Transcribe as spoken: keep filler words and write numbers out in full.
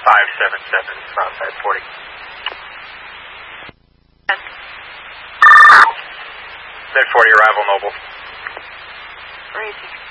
five seven seven, Southside forty. ten. Then forty, arrival Noble. Racing.